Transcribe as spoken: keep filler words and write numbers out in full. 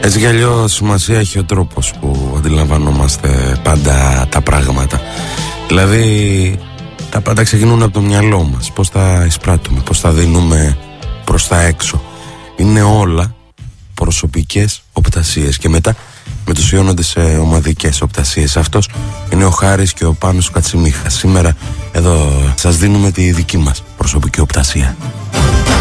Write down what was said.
Έτσι κι αλλιώς σημασία έχει ο τρόπος που αντιλαμβανόμαστε πάντα τα πράγματα. Δηλαδή τα πάντα ξεκινούν από το μυαλό μας. Πώς τα εισπράττουμε, πώς τα δίνουμε προς τα έξω. Είναι όλα προσωπικές οπτασίες και μετά μετουσιώνονται σε ομαδικές οπτασίες. Αυτός είναι ο Χάρης και ο Πάνος Κατσιμίχας. Σήμερα εδώ σας δίνουμε τη δική μας προσωπική οπτασία.